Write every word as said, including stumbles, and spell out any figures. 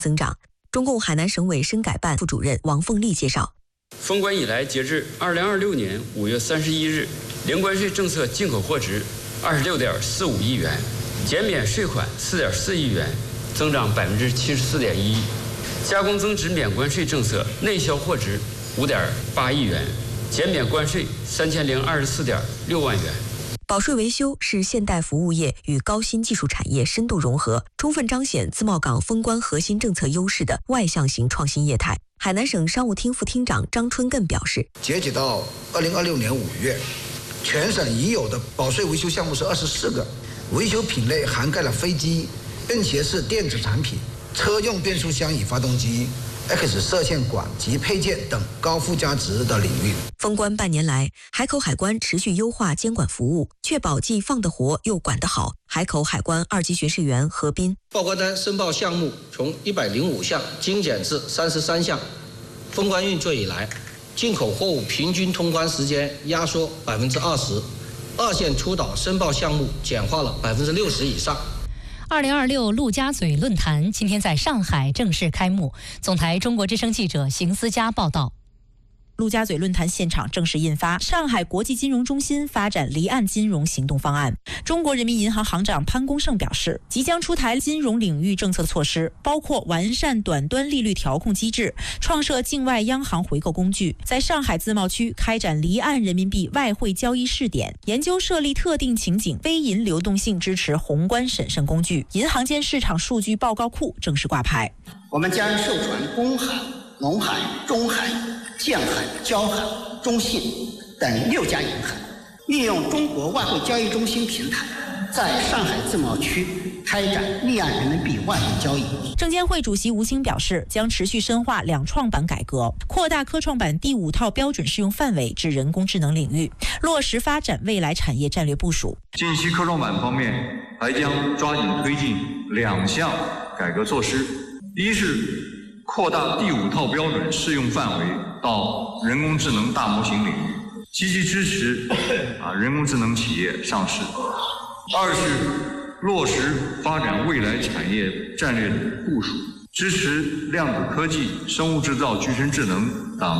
增长。中共海南省委深改办副主任王凤丽介绍， 封关以来，截至二零二六年五月三十一日，零关税政策进口货值二十六点四五亿元，减免税款四点四亿元，增长百分之七十四点一。加工增值免关税政策内销货值五点八亿元，减免关税三千零二十四点六万元。 保税维修是现代服务业与高新技术产业深度融合，充分彰显自贸港封关核心政策优势的外向型创新业态。海南省商务厅副厅长张春艮表示， 截止到二零二六年五月，全省已有的保税维修项目是二十四个，维修品类涵盖了飞机，并且是电子产品、车用变速箱与发动机、X 射线管及配件等高附加值的领域。 封关半年来，海口海关持续优化监管服务，确保既放得活又管得好。海口海关二级巡视员何斌， 报关单申报项目从一百零五项精简至三十三项。封关运作以来，进口货物平均通关时间压缩百分之二十，二线出岛申报项目简化了百分之六十以上。 二零二六陆家嘴论坛今天在上海正式开幕。总台中国之声记者邢思佳报道。 陆家嘴论坛现场正式印发上海国际金融中心发展离岸金融行动方案。中国人民银行行长潘功胜表示，即将出台金融领域政策措施，包括完善短端利率调控机制，创设境外央行回购工具，在上海自贸区开展离岸人民币外汇交易试点，研究设立特定情景非银流动性支持宏观审慎工具。银行间市场数据报告库正式挂牌。 我们将授权公海、农海、中海、建海、交海、中信等六家银行，运用中国外汇交易中心平台，在上海自贸区开展离岸人民币外汇交易。 证监会主席吴清表示，将持续深化两创板改革，扩大科创板第五套标准适用范围至人工智能领域，落实发展未来产业战略部署。 近期科创板方面，还将抓紧推进两项改革措施，一是扩大第五套标准适用范围到人工智能大模型领域，积极支持啊人工智能企业上市；二是落实发展未来产业战略部署，支持量子科技、生物制造、具身智能等